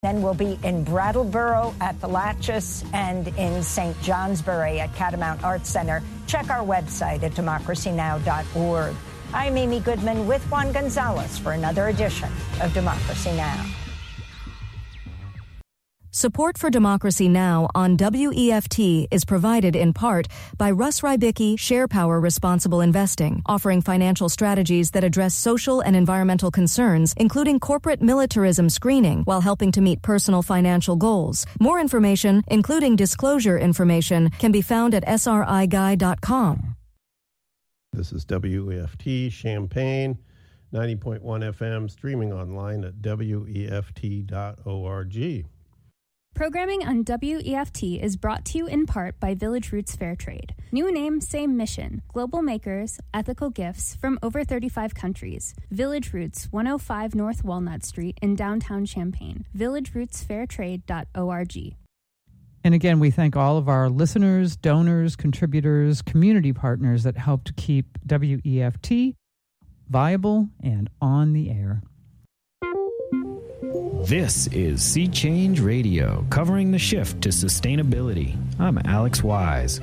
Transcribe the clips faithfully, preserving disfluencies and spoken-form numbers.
Then we'll be in Brattleboro at the Latches and in Saint Johnsbury at Catamount Arts Center. Check our website at democracy now dot org. I'm Amy Goodman with Juan Gonzalez for another edition of Democracy Now! Support for Democracy Now! On W E F T is provided in part by Russ Rybicki SharePower Responsible Investing, offering financial strategies that address social and environmental concerns, including corporate militarism screening, while helping to meet personal financial goals. More information, including disclosure information, can be found at S R I guy dot com. This is W E F T Champaign, ninety point one F M, streaming online at W E F T dot org. Programming on W E F T is brought to you in part by Village Roots Fair Trade. New name, same mission. Global makers, ethical gifts from over thirty-five countries. Village Roots, one oh five North Walnut Street in downtown Champaign. village roots fair trade dot org. And again, we thank all of our listeners, donors, contributors, community partners that help to keep W E F T viable and on the air. This is Sea Change Radio, covering the shift to sustainability. I'm Alex Wise.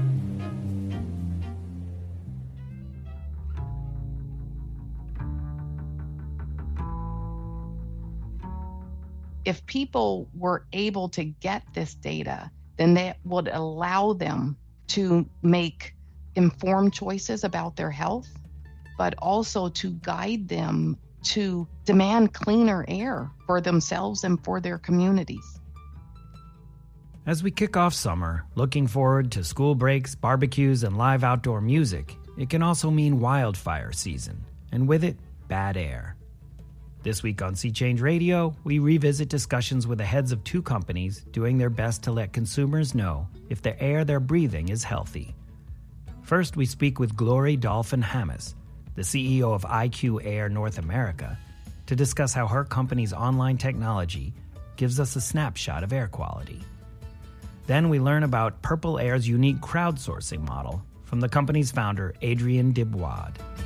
If people were able to get this data, then that would allow them to make informed choices about their health, but also to guide them to demand cleaner air for themselves and for their communities. As we kick off summer, looking forward to school breaks, barbecues, and live outdoor music, it can also mean wildfire season, and with it, bad air. This week on Sea Change Radio, we revisit discussions with the heads of two companies doing their best to let consumers know if the air they're breathing is healthy. First, we speak with Glory Dolphin-Hammes, the C E O of I Q Air North America, to discuss how her company's online technology gives us a snapshot of air quality. Then we learn about Purple Air's unique crowdsourcing model from the company's founder, Adrian Dibwad.